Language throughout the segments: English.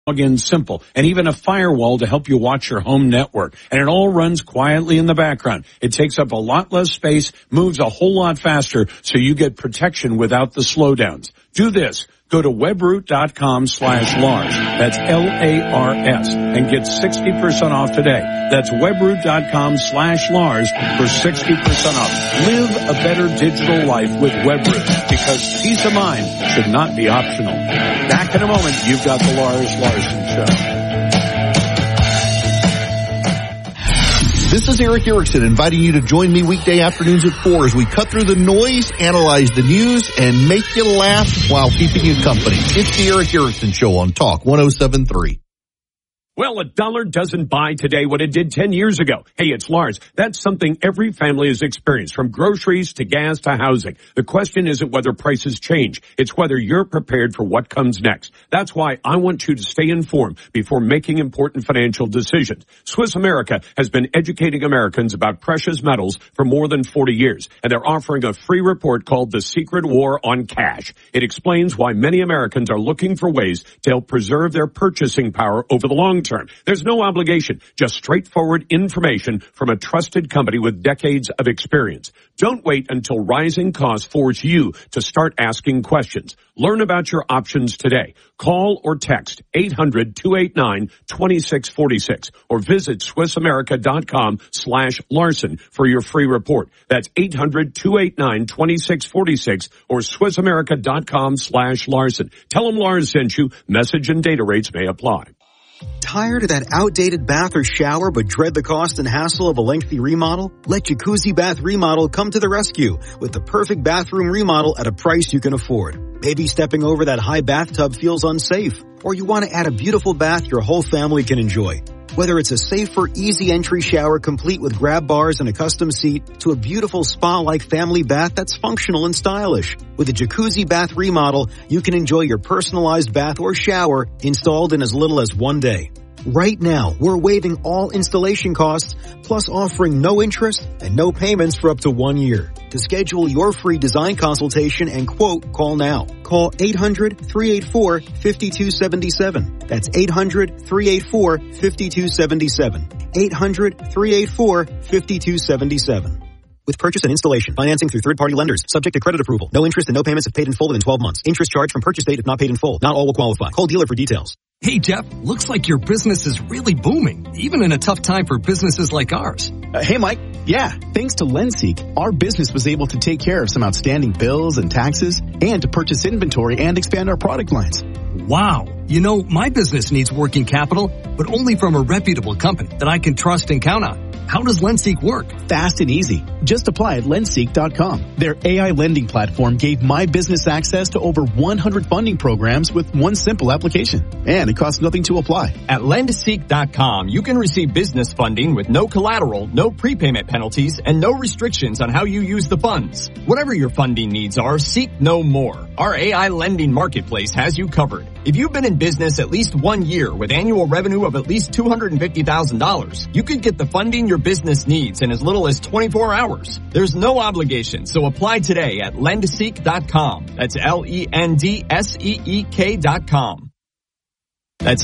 Login simple, and even a firewall to help you watch your home network. And it all runs quietly in the background. It takes up a lot less space, moves a whole lot faster, so you get protection without the slowdowns. Do this. Go to webroot.com/Lars. That's Lars and get 60% off today. That's webroot.com/Lars for 60% off. Live a better digital life with Webroot, because peace of mind should not be optional. Back in a moment, you've got the Lars Larson Show. This is Eric Erickson inviting you to join me weekday afternoons at 4 as we cut through the noise, analyze the news, and make you laugh while keeping you company. It's the Eric Erickson Show on Talk 107.3. Well, $1 doesn't buy today what it did 10 years ago. Hey, it's Lars. That's something every family has experienced, from groceries to gas to housing. The question isn't whether prices change. It's whether you're prepared for what comes next. That's why I want you to stay informed before making important financial decisions. Swiss America has been educating Americans about precious metals for more than 40 years, and they're offering a free report called The Secret War on Cash. It explains why many Americans are looking for ways to help preserve their purchasing power over the long term. There's no obligation, just straightforward information from a trusted company with decades of experience. Don't wait until rising costs force you to start asking questions. Learn about your options today. Call or text 800-289-2646 or visit SwissAmerica.com/Larson for your free report. That's 800-289-2646 or SwissAmerica.com/Larson. Tell them Lars sent you. Message and data rates may apply. Tired of that outdated bath or shower but dread the cost and hassle of a lengthy remodel? Let Jacuzzi Bath Remodel come to the rescue with the perfect bathroom remodel at a price you can afford. Maybe stepping over that high bathtub feels unsafe, or you want to add a beautiful bath your whole family can enjoy. Whether it's a safer, easy entry shower complete with grab bars and a custom seat, to a beautiful spa-like family bath that's functional and stylish. With a Jacuzzi Bath Remodel, you can enjoy your personalized bath or shower installed in as little as 1 day. Right now, we're waiving all installation costs, plus offering no interest and no payments for up to 1 year. To schedule your free design consultation and quote, call now. Call 800-384-5277. That's 800-384-5277. 800-384-5277. With purchase and installation, financing through third-party lenders, subject to credit approval. No interest and no payments if paid in full within 12 months. Interest charged from purchase date if not paid in full. Not all will qualify. Call dealer for details. Hey, Jeff, looks like your business is really booming, even in a tough time for businesses like ours. Hey, Mike. Yeah, thanks to LendSeek, our business was able to take care of some outstanding bills and taxes and to purchase inventory and expand our product lines. Wow. You know, my business needs working capital, but only from a reputable company that I can trust and count on. How does LendSeek work? Fast and easy. Just apply at LendSeek.com. Their AI lending platform gave my business access to over 100 funding programs with one simple application. And it costs nothing to apply. At LendSeek.com, you can receive business funding with no collateral, no prepayment penalties, and no restrictions on how you use the funds. Whatever your funding needs are, seek no more. Our AI lending marketplace has you covered. If you've been in business at least 1 year with annual revenue of at least $250,000, you could get the funding your business needs in as little as 24 hours. There's no obligation, so apply today at LendSeek.com. That's LendSeek.com. That's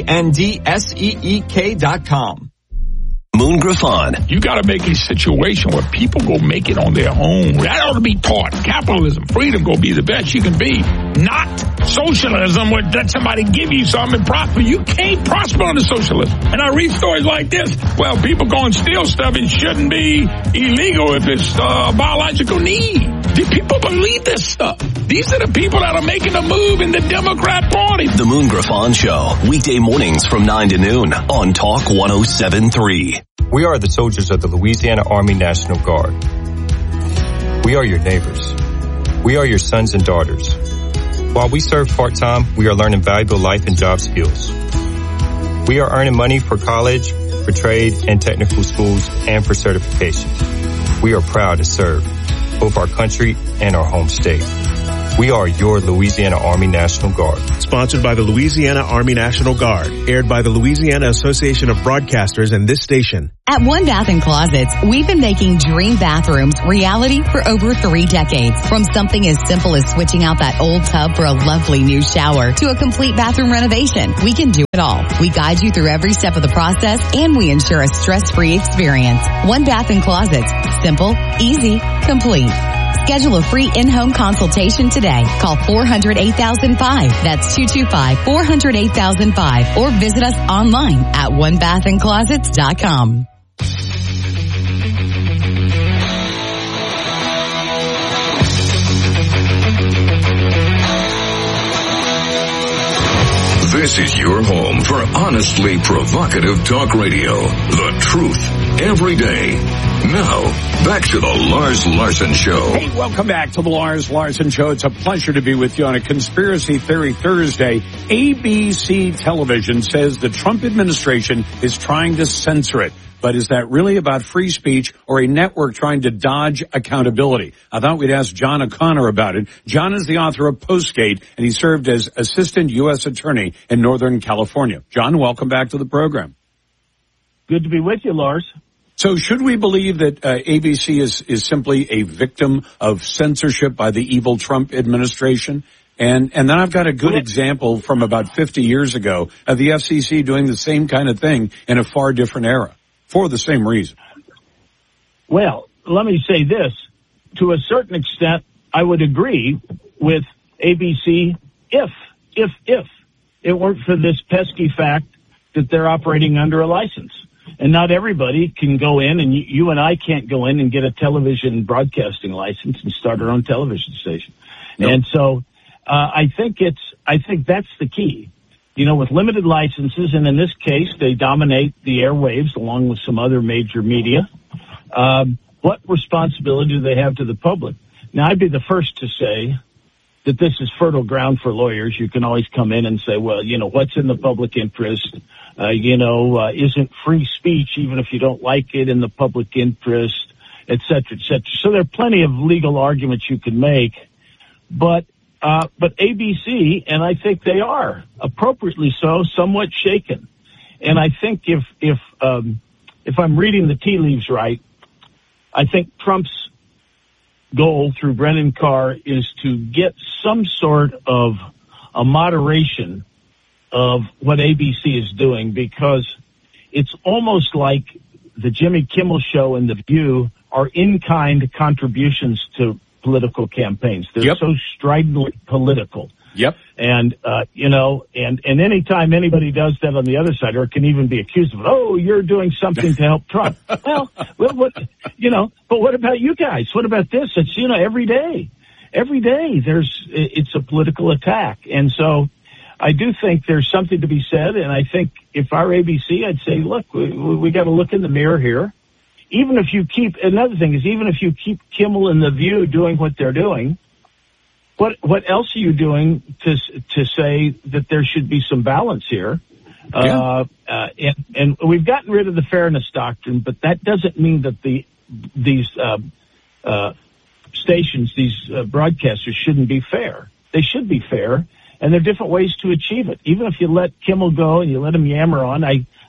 LendSeek.com. Moon Griffon. You got to make a situation where people go make it on their own. That ought to be taught. Capitalism, freedom, go be the best you can be. Not socialism where let somebody give you something and prosper. You can't prosper under socialism. And I read stories like this. Well, people go and steal stuff. It shouldn't be illegal if it's a biological need. Do people believe this stuff? These are the people that are making the move in the Democrat Party. The Moon Griffon Show. Weekday mornings from 9 to noon on Talk 107.3. We are the soldiers of the Louisiana Army National Guard. We are your neighbors. We are your sons and daughters. While we serve part-time, we are learning valuable life and job skills. We are earning money for college, for trade and technical schools, and for certification. We are proud to serve both our country and our home state. We are your Louisiana Army National Guard. Sponsored by the Louisiana Army National Guard. Aired by the Louisiana Association of Broadcasters and this station. At One Bath & Closets, we've been making dream bathrooms reality for over 3 decades. From something as simple as switching out that old tub for a lovely new shower to a complete bathroom renovation, we can do it all. We guide you through every step of the process, and we ensure a stress-free experience. One Bath & Closets. Simple, easy, complete. Schedule a free in-home consultation today. Call 400-8005. That's 225-400-8005. Or visit us online at onebathandclosets.com. This is your home for honestly provocative talk radio. The truth every day. Now, back to the Lars Larson Show. Hey, welcome back to the Lars Larson Show. It's a pleasure to be with you on a Conspiracy Theory Thursday. ABC Television says the Trump administration is trying to censor it. But is that really about free speech or a network trying to dodge accountability? I thought we'd ask John O'Connor about it. John is the author of Postgate, and he served as assistant U.S. attorney in Northern California. John, welcome back to the program. Good to be with you, Lars. So should we believe that ABC is simply a victim of censorship by the evil Trump administration? And then I've got a good example from about 50 years ago of the FCC doing the same kind of thing in a far different era. For the same reason. Well, let me say this. To a certain extent, I would agree with ABC if it weren't for this pesky fact that they're operating under a license. And not everybody can go in, and you and I can't go in and get a television broadcasting license and start our own television station. Nope. And so I think that's the key. You know, with limited licenses, and in this case, they dominate the airwaves along with some other major media. What responsibility do they have to the public? Now, I'd be the first to say that this is fertile ground for lawyers. You can always come in and say, well, you know, what's in the public interest? Isn't free speech, even if you don't like it, in the public interest, et cetera, et cetera. So there are plenty of legal arguments you can make, but ABC, and I think they are appropriately so, somewhat shaken. And I think if I'm reading the tea leaves right, I think Trump's goal through Brennan Carr is to get some sort of a moderation of what ABC is doing, because it's almost like the Jimmy Kimmel Show and The View are in-kind contributions to political campaigns. They're so stridently political. Yep. And, and anytime anybody does that on the other side, or it can even be accused of, oh, you're doing something to help Trump. Well, but what about you guys? What about this? It's, every day it's a political attack. And so I do think there's something to be said. And I think if our ABC, I'd say, look, we got to look in the mirror here. Even if you keep Kimmel and The View doing what they're doing, what else are you doing to say that there should be some balance here? Yeah. And we've gotten rid of the fairness doctrine, but that doesn't mean that these stations, these broadcasters shouldn't be fair. They should be fair, and there are different ways to achieve it. Even if you let Kimmel go and you let him yammer on,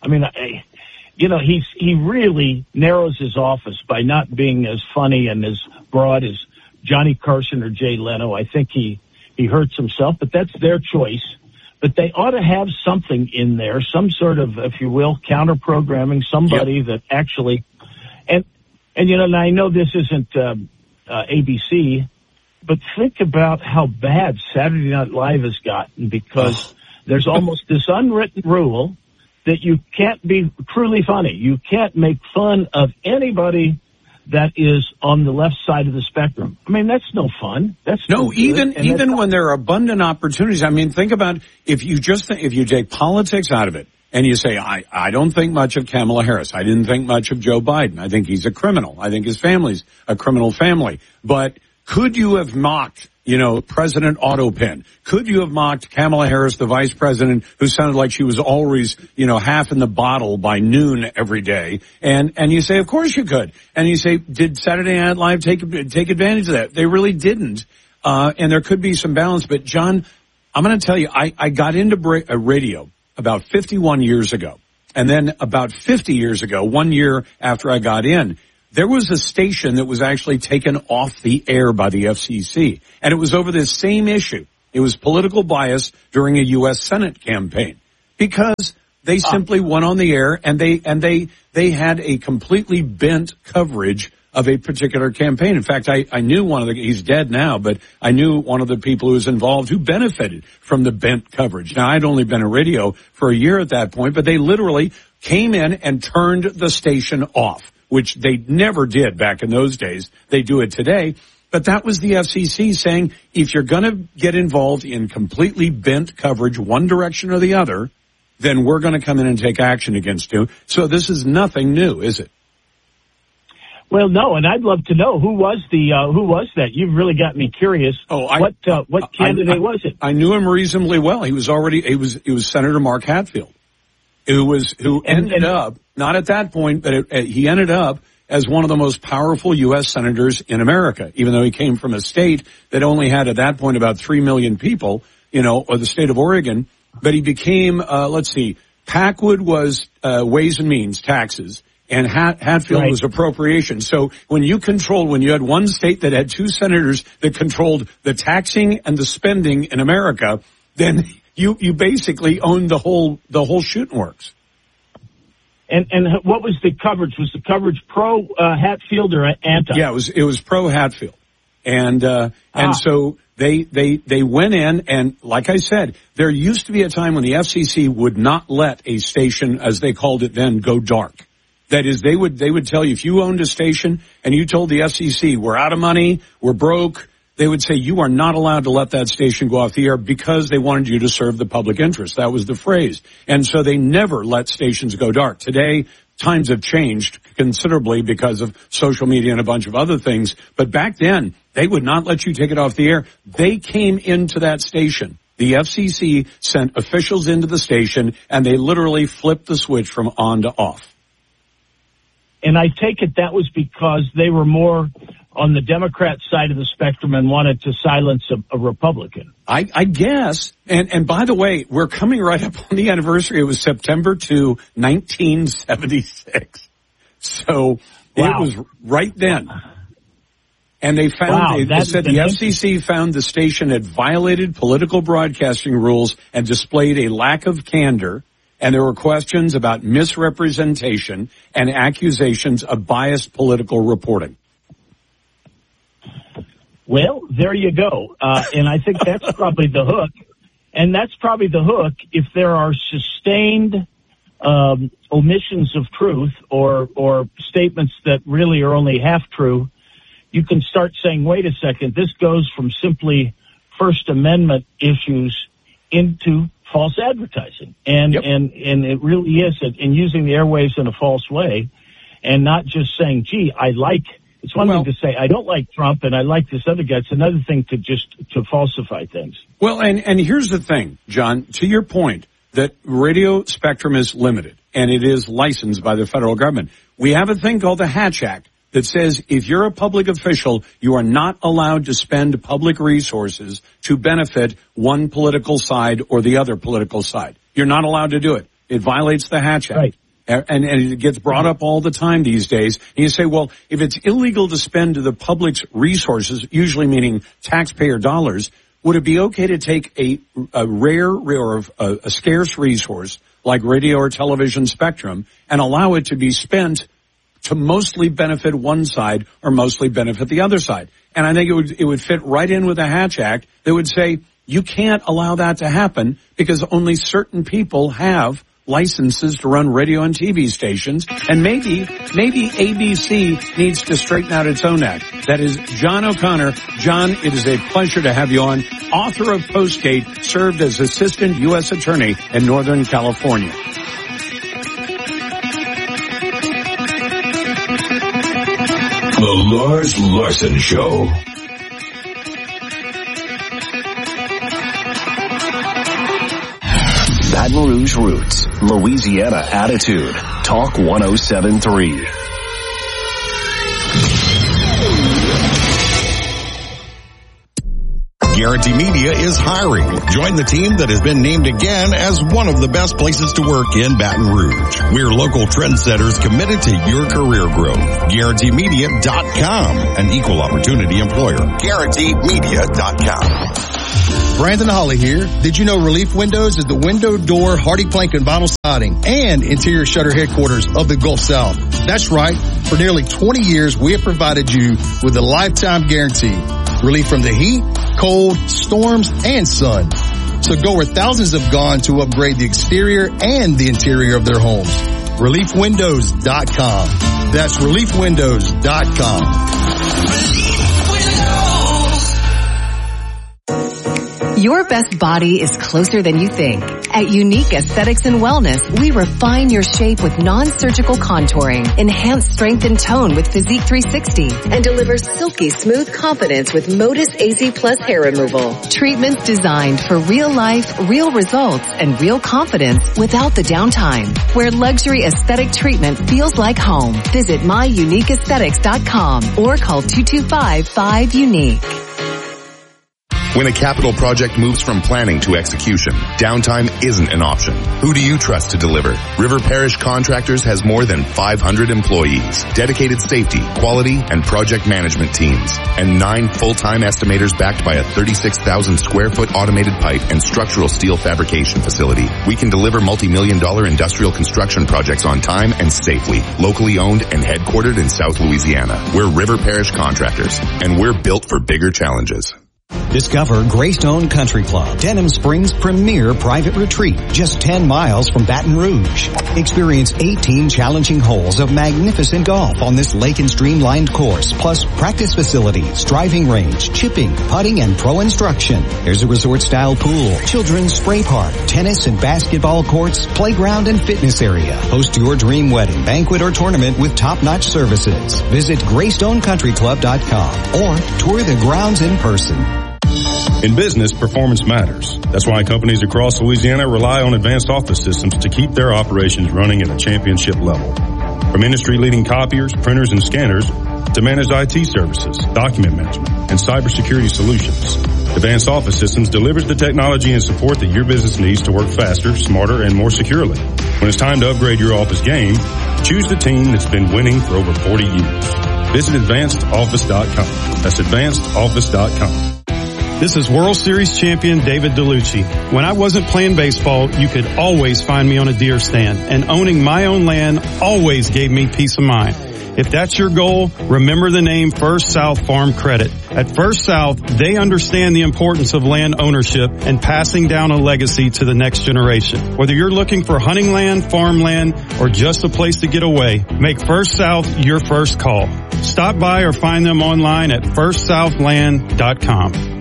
he really narrows his office by not being as funny and as broad as Johnny Carson or Jay Leno. I think he hurts himself, but that's their choice. But they ought to have something in there, some sort of, if you will, counter-programming, somebody that actually, and I know this isn't ABC, but think about how bad Saturday Night Live has gotten, because there's almost this unwritten rule that you can't be truly funny. You can't make fun of anybody that is on the left side of the spectrum. I mean, that's no fun. That's no even when there are abundant opportunities. I mean, think about if you take politics out of it and you say, I don't think much of Kamala Harris. I didn't think much of Joe Biden. I think he's a criminal. I think his family's a criminal family. But could you have mocked, President Autopin? Could you have mocked Kamala Harris, the vice president, who sounded like she was always, half in the bottle by noon every day? And you say, of course you could. And you say, did Saturday Night Live take advantage of that? They really didn't. and there could be some balance. But, John, I'm going to tell you, I got into radio about 51 years ago. And then about 50 years ago, 1 year after I got in, there was a station that was actually taken off the air by the FCC. And it was over this same issue. It was political bias during a U.S. Senate campaign because they simply went on the air and they had a completely bent coverage of a particular campaign. In fact, I knew he's dead now, but I knew one of the people who was involved who benefited from the bent coverage. Now, I'd only been in radio for a year at that point, but they literally came in and turned the station off, which they never did back in those days. They do it today. But that was the FCC saying, if you're going to get involved in completely bent coverage, one direction or the other, then we're going to come in and take action against you. So this is nothing new, is it? Well, no, and I'd love to know who was that? You've really got me curious. What candidate was it? I knew him reasonably well. He was Senator Mark Hatfield, who ended up, not at that point, but he ended up as one of the most powerful U.S. senators in America, even though he came from a state that only had at that point about 3 million people, or the state of Oregon. But he became, Packwood was Ways and Means, taxes. And Hatfield was appropriation. So when you had one state that had two senators that controlled the taxing and the spending in America, then you basically owned the whole shooting works. And what was the coverage? Was the coverage pro Hatfield or anti? Yeah, it was pro Hatfield. And so they went in, and like I said, there used to be a time when the FCC would not let a station, as they called it then, go dark. That is, they would tell you, if you owned a station and you told the FCC, we're out of money, we're broke, they would say you are not allowed to let that station go off the air because they wanted you to serve the public interest. That was the phrase. And so they never let stations go dark. Today, times have changed considerably because of social media and a bunch of other things. But back then, they would not let you take it off the air. They came into that station. The FCC sent officials into the station, and they literally flipped the switch from on to off. And I take it that was because they were more on the Democrat side of the spectrum and wanted to silence a Republican. I guess. And by the way, we're coming right up on the anniversary. It was September 2, 1976. So It was right then. And they found, they said the FCC found the station had violated political broadcasting rules and displayed a lack of candor. And there were questions about misrepresentation and accusations of biased political reporting. Well, there you go. And I think that's probably the hook. And that's probably the hook if there are sustained omissions of truth or statements that really are only half true. You can start saying, wait a second, this goes from simply First Amendment issues into false advertising. And it really is, and using the airwaves in a false way, and not just saying, gee, it's one thing to say, I don't like Trump and I like this other guy. It's another thing to falsify things. Well, and here's the thing, John, to your point, that radio spectrum is limited and it is licensed by the federal government. We have a thing called the Hatch Act that says if you're a public official, you are not allowed to spend public resources to benefit one political side or the other political side. You're not allowed to do it. It violates the Hatch Act. Right. And it gets brought up all the time these days. And you say, well, if it's illegal to spend the public's resources, usually meaning taxpayer dollars, would it be okay to take a rare or a scarce resource like radio or television spectrum and allow it to be spent to mostly benefit one side or mostly benefit the other side? And I think it would fit right in with the Hatch Act that would say you can't allow that to happen because only certain people have licenses to run radio and TV stations, and maybe ABC needs to straighten out its own act. That is John O'Connor. John, it is a pleasure to have you on. Author of Postgate, served as Assistant U.S. Attorney in Northern California. The Lars Larson Show. Baton Rouge Roots, Louisiana Attitude, Talk 107.3. Guarantee Media is hiring. Join the team that has been named again as one of the best places to work in Baton Rouge. We're local trendsetters committed to your career growth. GuaranteeMedia.com, an equal opportunity employer. GuaranteeMedia.com. Brandon Holly here. Did you know Relief Windows is the window, door, hardy plank, and vinyl siding and interior shutter headquarters of the Gulf South? That's right. For nearly 20 years, we have provided you with a lifetime guarantee. Relief from the heat, cold, storms, and sun. So go where thousands have gone to upgrade the exterior and the interior of their homes. ReliefWindows.com. That's ReliefWindows.com. Your best body is closer than you think. At Unique Aesthetics and Wellness, we refine your shape with non-surgical contouring, enhance strength and tone with Physique 360, and deliver silky smooth confidence with Modus AZ Plus hair removal. Treatments designed for real life, real results, and real confidence without the downtime. Where luxury aesthetic treatment feels like home. Visit myuniqueaesthetics.com or call 225-5UNIQUE. When a capital project moves from planning to execution, downtime isn't an option. Who do you trust to deliver? River Parish Contractors has more than 500 employees, dedicated safety, quality, and project management teams, and 9 full-time estimators backed by a 36,000 square foot automated pipe and structural steel fabrication facility. We can deliver multi-million-dollar industrial construction projects on time and safely, locally owned and headquartered in South Louisiana. We're River Parish Contractors, and we're built for bigger challenges. Discover Greystone Country Club, Denham Springs' premier private retreat, just 10 miles from Baton Rouge. Experience 18 challenging holes of magnificent golf on this lake and streamlined course, plus practice facilities, driving range, chipping, putting, and pro instruction. There's a resort-style pool, children's spray park, tennis and basketball courts, playground and fitness area. Host your dream wedding, banquet, or tournament with top-notch services. Visit GreystonecountryClub.com or tour the grounds in person. In business, performance matters. That's why companies across Louisiana rely on advanced office systems to keep their operations running at a championship level. From industry-leading copiers, printers, and scanners to managed IT services, document management, and cybersecurity solutions, Advanced Office Systems delivers the technology and support that your business needs to work faster, smarter, and more securely. When it's time to upgrade your office game, choose the team that's been winning for over 40 years. Visit AdvancedOffice.com. That's AdvancedOffice.com. This is World Series champion David DeLucci. When I wasn't playing baseball, you could always find me on a deer stand, and owning my own land always gave me peace of mind. If that's your goal, remember the name First South Farm Credit. At First South, they understand the importance of land ownership and passing down a legacy to the next generation. Whether you're looking for hunting land, farmland, or just a place to get away, make First South your first call. Stop by or find them online at firstsouthland.com.